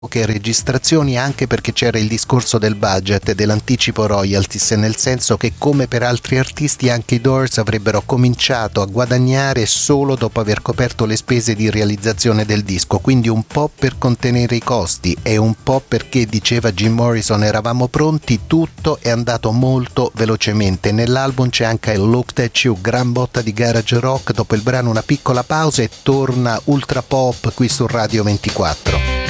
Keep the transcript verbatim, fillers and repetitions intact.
poche registrazioni, anche perché c'era il discorso del budget e dell'anticipo royalties, nel senso che, come per altri artisti, anche i Doors avrebbero cominciato a guadagnare solo dopo aver coperto le spese di realizzazione del disco, quindi un po' per contenere i costi e un po' perché, diceva Jim Morrison, eravamo pronti, tutto è andato molto velocemente. Nell'album c'è anche il Looked at You, gran botta di garage rock, dopo il brano una piccola pausa e torna ultra pop qui su Radio ventiquattro.